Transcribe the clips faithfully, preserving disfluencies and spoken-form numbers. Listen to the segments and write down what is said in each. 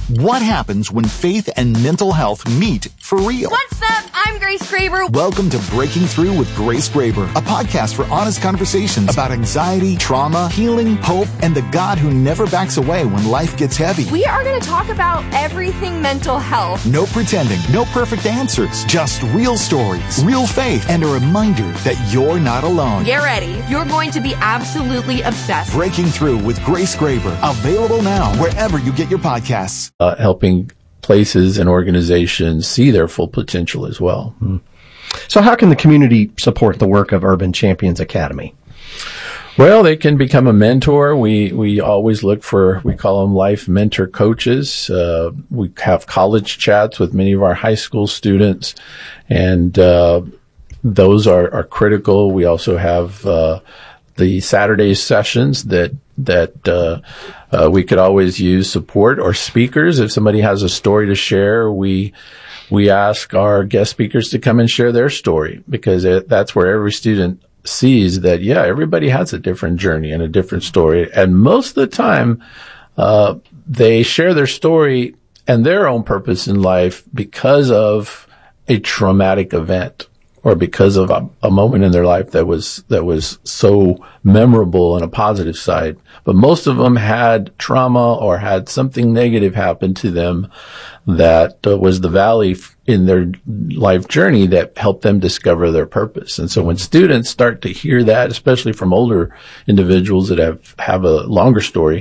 What happens when faith and mental health meet for real? What's up? I'm Grace Graber. Welcome to Breaking Through with Grace Graber, a podcast for honest conversations about anxiety, trauma, healing, hope, and the God who never backs away when life gets heavy. We are going to talk about everything mental health. No pretending, no perfect answers, just real stories, real faith, and a reminder that you're not alone. Get ready. You're going to be absolutely obsessed. Breaking Through with Grace Graber, available now wherever you get your podcasts. Uh, helping places and organizations see their full potential as well. Mm. So how can the community support the work of Urban Champions Academy? Well, they can become a mentor. We we always look for, we call them life mentor coaches. Uh, we have college chats with many of our high school students, and uh, those are, are critical. We also have uh, the Saturday sessions that that uh, uh, we could always use support or speakers. If somebody has a story to share, we we ask our guest speakers to come and share their story, because it, that's where every student sees that, yeah, everybody has a different journey and a different story. And most of the time, uh, they share their story and their own purpose in life because of a traumatic event, or because of a, a moment in their life that was, that was so memorable on a positive side. But most of them had trauma or had something negative happen to them that uh, was the valley f- in their life journey that helped them discover their purpose. And so when students start to hear that, especially from older individuals that have, have a longer story,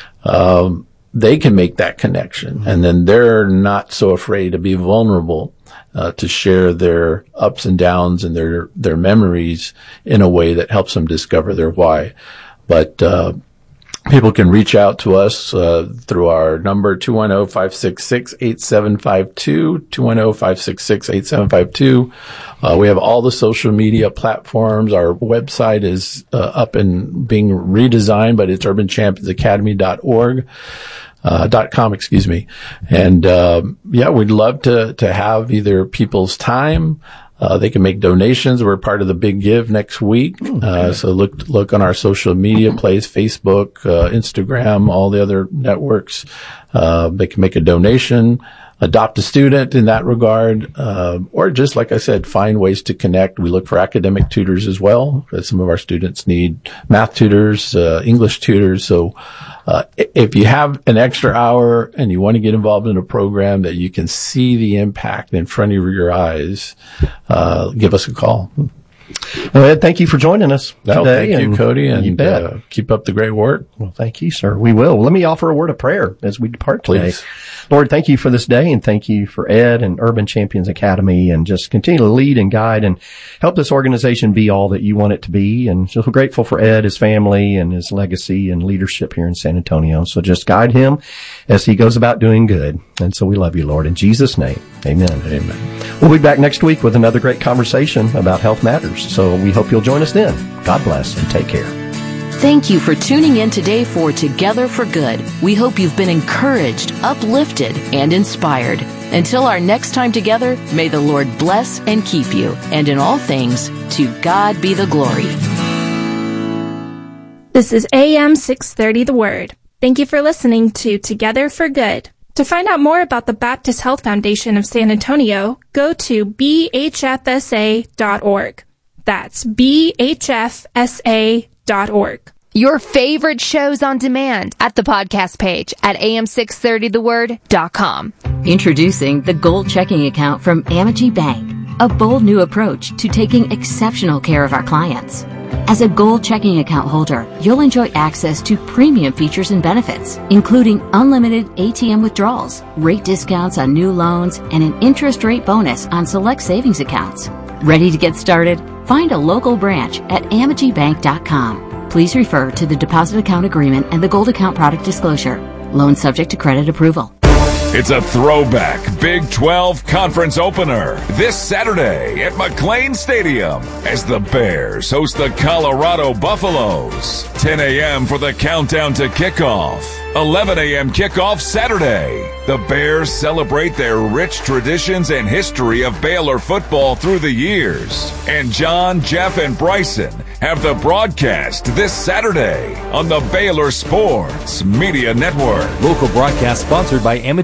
um, they can make that connection. And then they're not so afraid to be vulnerable Uh, to share their ups and downs and their, their memories in a way that helps them discover their why. But, uh, people can reach out to us, uh, through our number, two one zero, five six six, eight seven five two, two one zero, five six six, eight seven five two. Uh, we have all the social media platforms. Our website is, uh, up and being redesigned, but it's urban champions academy dot org. Uh, dot com, excuse me. And, um, yeah, we'd love to, to have either people's time. Uh, they can make donations. We're part of the Big Give next week. Uh, so look, look on our social media place, Facebook, uh, Instagram, all the other networks. Uh, they can make a donation, adopt a student in that regard, uh, or just, like I said, find ways to connect. We look for academic tutors as well, because some of our students need math tutors, uh, English tutors. So, Uh, if you have an extra hour and you want to get involved in a program that you can see the impact in front of your eyes, uh, give us a call. Well, Ed, thank you for joining us no, today. Thank you, Cody, and you bet. Uh, keep up the great work. Well, thank you, sir. We will. Let me offer a word of prayer as we depart today. Please. Lord, thank you for this day, and thank you for Ed and Urban Champions Academy, and just continue to lead and guide and help this organization be all that you want it to be. And so grateful for Ed, his family, and his legacy and leadership here in San Antonio. So just guide him as he goes about doing good. And so we love you, Lord. In Jesus' name, amen. Amen. We'll be back next week with another great conversation about health matters. So we hope you'll join us then. God bless and take care. Thank you for tuning in today for Together for Good. We hope you've been encouraged, uplifted, and inspired. Until our next time together, may the Lord bless and keep you. And in all things, to God be the glory. This is A M six thirty The Word. Thank you for listening to Together for Good. To find out more about the Baptist Health Foundation of San Antonio, go to b h f s a dot org. That's b h f s a dot org. Your favorite shows on demand at the podcast page at a m six thirty the word dot com. Introducing the Gold Checking Account from Amity Bank, a bold new approach to taking exceptional care of our clients. As a Gold Checking Account holder, you'll enjoy access to premium features and benefits, including unlimited A T M withdrawals, rate discounts on new loans, and an interest rate bonus on select savings accounts. Ready to get started? Find a local branch at amity bank dot com. Please refer to the deposit account agreement and the Gold Account product disclosure. Loan subject to credit approval. It's a throwback Big twelve conference opener this Saturday at McLean Stadium as the Bears host the Colorado Buffaloes. ten a.m. for the countdown to kickoff. eleven a.m. kickoff Saturday. The Bears celebrate their rich traditions and history of Baylor football through the years. And John, Jeff, and Bryson have the broadcast this Saturday on the Baylor Sports Media Network. Local broadcast sponsored by Amity